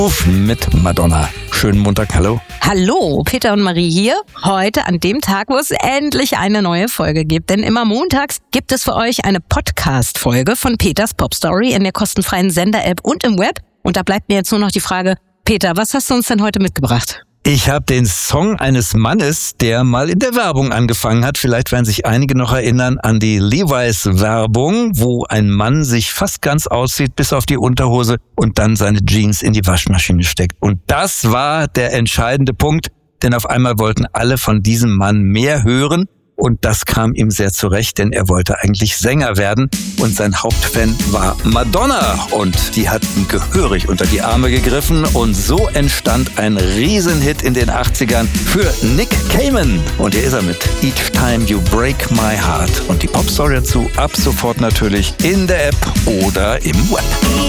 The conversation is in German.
mit Madonna. Schönen Montag, hallo. Hallo, Peter und Marie hier. Heute an dem Tag, wo es endlich eine neue Folge gibt. Denn immer montags gibt es für euch eine Podcast-Folge von Peters Popstory in der kostenfreien Sender-App und im Web. Und da bleibt mir jetzt nur noch die Frage, Peter, was hast du uns denn heute mitgebracht? Ich habe den Song eines Mannes, der mal in der Werbung angefangen hat. Vielleicht werden sich einige noch erinnern an die Levi's-Werbung, wo ein Mann sich fast ganz auszieht, bis auf die Unterhose und dann seine Jeans in die Waschmaschine steckt. Und das war der entscheidende Punkt, denn auf einmal wollten alle von diesem Mann mehr hören. Und das kam ihm sehr zurecht, denn er wollte eigentlich Sänger werden. Und sein Hauptfan war Madonna. Und die hat ihm gehörig unter die Arme gegriffen. Und so entstand ein Riesenhit in den 80ern für Nick Cayman. Und hier ist er mit Each Time You Break My Heart. Und die Popstory dazu ab sofort natürlich in der App oder im Web.